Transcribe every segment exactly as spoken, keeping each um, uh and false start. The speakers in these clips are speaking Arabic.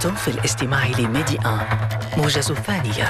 أنتم في الاستماع لميدي آن موجز الثانية.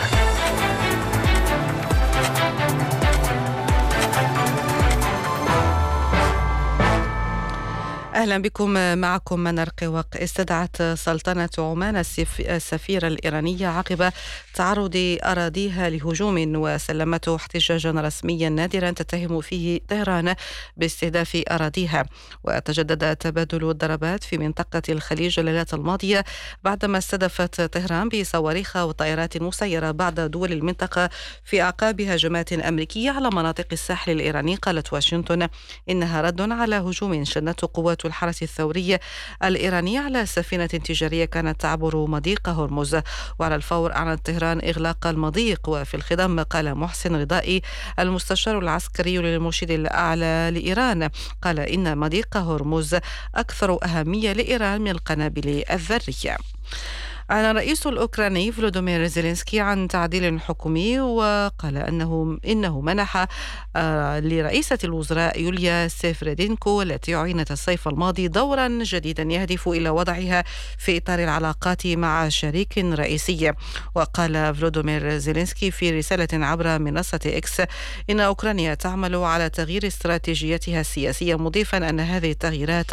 أهلا بكم. معكم منار قوق. استدعت سلطنة عمان السفيرة الإيرانية عقب تعرض أراضيها لهجوم، وسلمته احتجاجا رسميا نادرا تتهم فيه طهران باستهداف أراضيها. وتجدد تبادل الضربات في منطقة الخليج الليلة الماضية بعدما استهدفت طهران بصواريخ وطائرات مسيرة بعض دول المنطقة في أعقاب هجمات أمريكية على مناطق الساحل الإيراني. قالت واشنطن إنها رد على هجوم شنته قوات الحرس الثوري الإيراني على سفينة تجارية كانت تعبر مضيق هرمز. وعلى الفور أعلنت طهران إغلاق المضيق. وفي الخضم قال محسن رضائي المستشار العسكري للمرشد الأعلى لإيران قال إن مضيق هرمز أكثر أهمية لإيران من القنابل الذرية. أعلن الرئيس الأوكراني فلوديمير زيلينسكي عن تعديل حكومي، وقال أنه إنه منح آه لرئيسة الوزراء يوليا سيفريدينكو التي عينت الصيف الماضي دورا جديدا يهدف إلى وضعها في إطار العلاقات مع شريك رئيسي. وقال فلوديمير زيلينسكي في رسالة عبر منصة إكس إن أوكرانيا تعمل على تغيير استراتيجيتها السياسية، مضيفا أن هذه التغييرات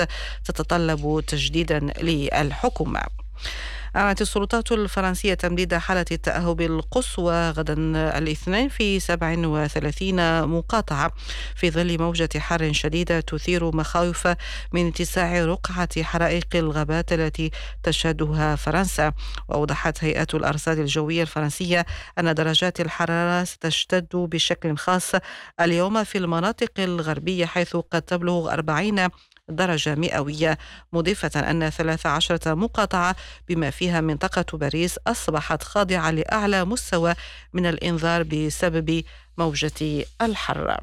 تتطلب تجديدا للحكومة. أعلنت السلطات الفرنسية تمديد حالة التأهب القصوى غدا الاثنين في سبع وثلاثين مقاطعة في ظل موجة حر شديدة تثير مخاوف من اتساع رقعة حرائق الغابات التي تشهدها فرنسا. وأوضحت هيئة الأرصاد الجوية الفرنسية أن درجات الحرارة ستشتد بشكل خاص اليوم في المناطق الغربية، حيث قد تبلغ أربعين درجة مئوية، مضيفة أن ثلاث عشرة مقاطعة بما فيها منطقة باريس أصبحت خاضعة لأعلى مستوى من الإنذار بسبب موجة الحر.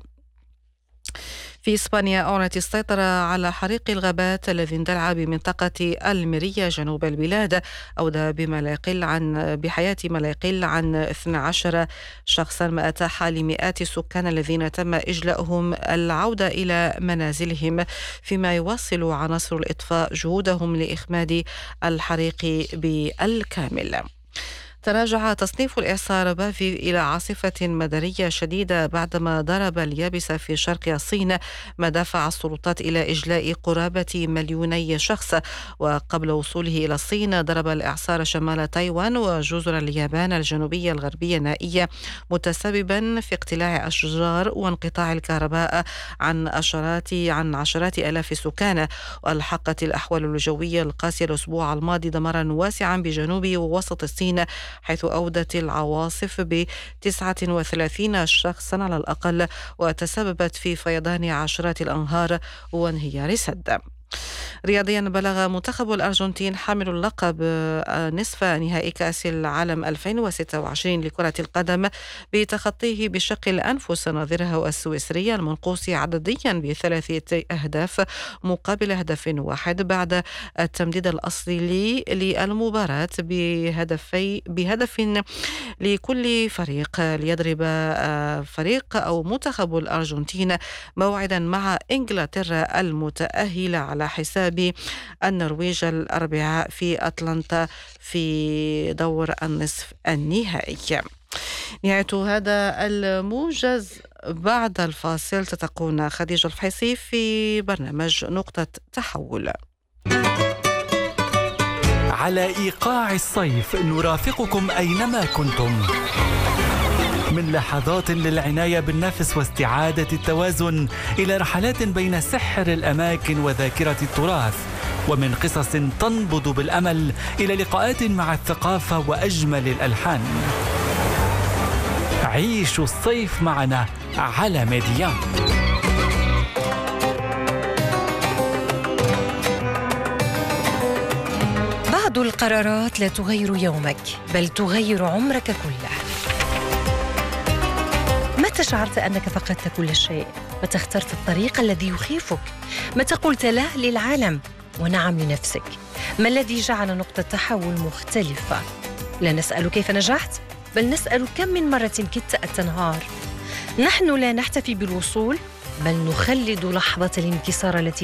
في إسبانيا أعلنت السيطرة على حريق الغابات الذي اندلع بمنطقة الميريا جنوب البلاد، أودى بما لا يقل عن بحياة ما لا يقل عن اثني عشر شخصا، ما أتاح لمئات السكان الذين تم إجلاؤهم العودة إلى منازلهم، فيما يواصل عناصر الإطفاء جهودهم لإخماد الحريق بالكامل. تراجع تصنيف الإعصار بافي إلى عاصفة مدارية شديدة بعدما ضرب اليابسة في شرق الصين، ما دفع السلطات إلى إجلاء قرابة مليوني شخص. وقبل وصوله إلى الصين ضرب الإعصار شمال تايوان وجزر اليابان الجنوبية الغربية نائية، متسببا في اقتلاع أشجار وانقطاع الكهرباء عن عشرات عن عشرات آلاف السكان. وألحقت الأحوال الجوية القاسية الأسبوع الماضي دمارا واسعا بجنوب ووسط الصين، حيث أودت العواصف ب تسعة وثلاثين شخصا على الأقل، وتسببت في فيضان عشرات الأنهار وانهيار سد. رياضيا، بلغ منتخب الأرجنتين حامل اللقب نصف نهائي كأس العالم ألفين وستة وعشرين لكرة القدم بتخطيه بشق الأنفس نظيره السويسري المنقوص عدديا بثلاثة أهداف مقابل هدف واحد بعد التمديد الأصلي للمباراة بهدفي بهدف لكل فريق، ليضرب فريق أو منتخب الأرجنتين موعدا مع إنجلترا المتأهلة على حساب النرويج الأربعاء في أتلانتا في دور النصف النهائي. نهاية هذا الموجز. بعد الفاصل تتقون خديجة الفحيصي في برنامج نقطة تحول. على إيقاع الصيف نرافقكم أينما كنتم، من لحظات للعناية بالنفس واستعادة التوازن إلى رحلات بين سحر الأماكن وذاكرة التراث، ومن قصص تنبض بالأمل إلى لقاءات مع الثقافة وأجمل الألحان. عيشوا الصيف معنا على ميديان. بعض القرارات لا تغير يومك بل تغير عمرك كله. متى شعرت أنك فقدت كل شيء؟ متى اخترت الطريق الذي يخيفك؟ متى قلت لا للعالم ونعم لنفسك؟ ما الذي جعل نقطة تحول مختلفة؟ لا نسأل كيف نجحت بل نسأل كم من مرة كدت أن تنهار. نحن لا نحتفي بالوصول بل نخلد لحظة الانكسار التي